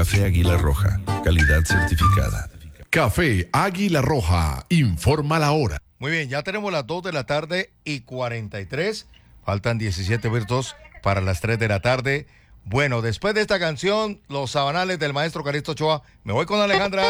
Café Águila Roja, calidad certificada. Café Águila Roja, informa la hora. Muy bien, ya tenemos las 2 de la tarde y 43. Faltan 17 minutos para las 3 de la tarde. Bueno, después de esta canción, Los Sabanales del maestro Calixto Ochoa, me voy con Alejandra.